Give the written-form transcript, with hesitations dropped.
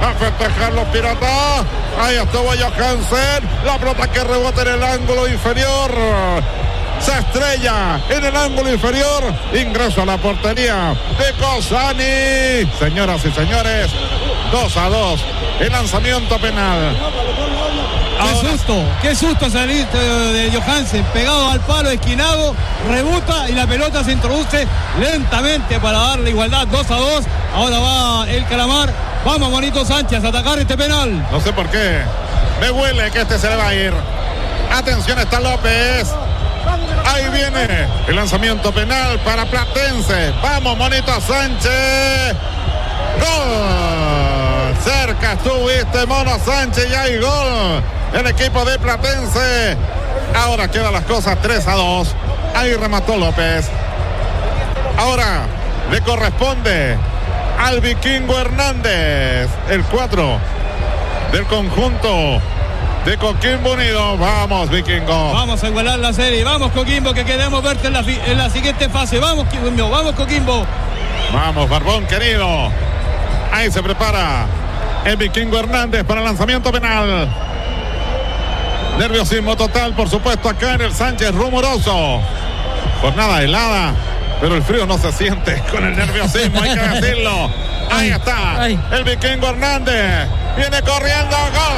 a festejar los piratas. Ahí estuvo Johansen, la pelota que rebota en el ángulo inferior. Se estrella en el ángulo inferior. Ingreso a la portería de Cosani. Señoras y señores, 2-2. El lanzamiento penal. Qué susto salir de Johansen, pegado al palo, esquinado, rebota y la pelota se introduce lentamente para darle igualdad. 2-2. Ahora va el Calamar. Vamos, Monito Sánchez, a atacar este penal. No sé por qué. Me huele que este se le va a ir. Atención, está López. Ahí viene el lanzamiento penal para Platense. Vamos, Monito Sánchez. ¡Gol! Cerca estuviste, Mono Sánchez, y hay gol. El equipo de Platense. Ahora quedan las cosas 3-2. Ahí remató López. Ahora le corresponde al Vikingo Hernández, el 4 del conjunto de Coquimbo Unido. Vamos, Vikingo. Vamos a igualar la serie. Vamos, Coquimbo, que queremos verte en la siguiente fase. Vamos, Coquimbo. Vamos, Coquimbo. Vamos, Barbón querido. Ahí se prepara el Vikingo Hernández para el lanzamiento penal. Nerviosismo total, por supuesto, acá en el Sánchez Rumoroso. Jornada helada, pero el frío no se siente con el nerviosismo, hay que decirlo. Ahí está el Vikingo Hernández. Viene corriendo, gol.